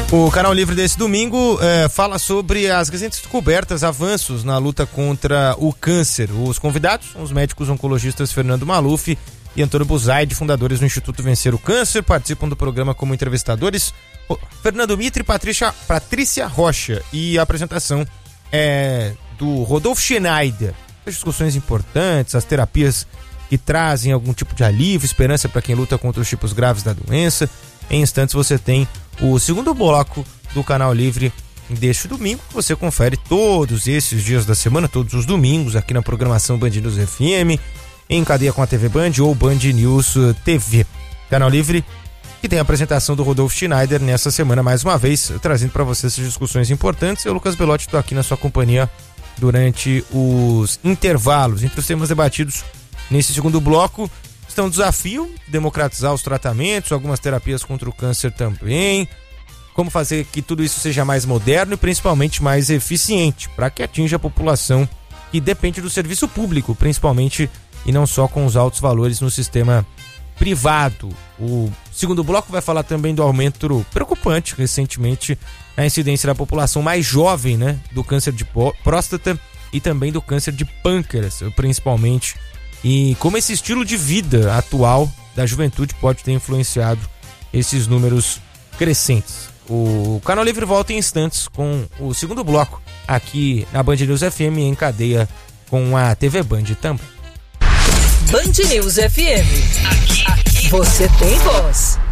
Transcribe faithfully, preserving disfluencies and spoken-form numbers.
O Canal Livre desse domingo é, fala sobre as recentes descobertas, avanços na luta contra o câncer. Os convidados são os médicos oncologistas Fernando Maluf e Antônio Buzaide, fundadores do Instituto Vencer o Câncer. Participam do programa como entrevistadores Fernando Mitre e Patrícia, Patrícia Rocha. E a apresentação é do Rodolfo Schneider. As discussões importantes, as terapias que trazem algum tipo de alívio, esperança para quem luta contra os tipos graves da doença. Em instantes você tem o segundo bloco do Canal Livre deste domingo. Você confere todos esses dias da semana, todos os domingos, aqui na programação Band News F M, em cadeia com a T V Band ou Band News T V. Canal Livre, que tem a apresentação do Rodolfo Schneider nessa semana, mais uma vez, trazendo para você essas discussões importantes. Eu, Lucas Belotti, estou aqui na sua companhia durante os intervalos. Entre os temas debatidos nesse segundo bloco estão o desafio de democratizar os tratamentos, algumas terapias contra o câncer também, como fazer que tudo isso seja mais moderno e principalmente mais eficiente, para que atinja a população que depende do serviço público, principalmente, e não só com os altos valores no sistema privado. O segundo bloco vai falar também do aumento preocupante recentemente na incidência da população mais jovem, né, do câncer de próstata e também do câncer de pâncreas, principalmente, e como esse estilo de vida atual da juventude pode ter influenciado esses números crescentes. O Canal Livre volta em instantes com o segundo bloco aqui na Band News F M, em cadeia com a T V Band também. Band News F M. Aqui, aqui. Você tem voz.